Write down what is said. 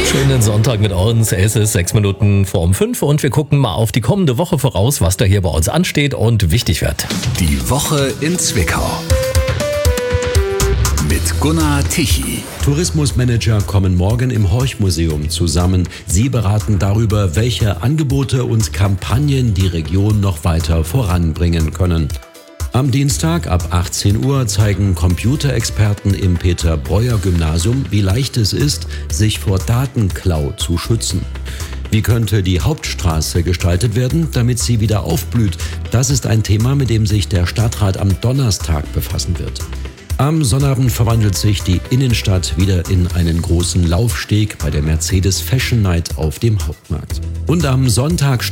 Schönen Sonntag mit uns. Es ist 6 Minuten vor um 5 und wir gucken mal auf die kommende Woche voraus, was da hier bei uns ansteht und wichtig wird. Die Woche in Zwickau. Mit Gunnar Tichy. Tourismusmanager kommen morgen im Horch-Museum zusammen. Sie beraten darüber, welche Angebote und Kampagnen die Region noch weiter voranbringen können. Am Dienstag ab 18 Uhr zeigen Computerexperten im Peter-Breuer-Gymnasium, wie leicht es ist, sich vor Datenklau zu schützen. Wie könnte die Hauptstraße gestaltet werden, damit sie wieder aufblüht? Das ist ein Thema, mit dem sich der Stadtrat am Donnerstag befassen wird. Am Sonnabend verwandelt sich die Innenstadt wieder in einen großen Laufsteg bei der Mercedes Fashion Night auf dem Hauptmarkt. Und am Sonntag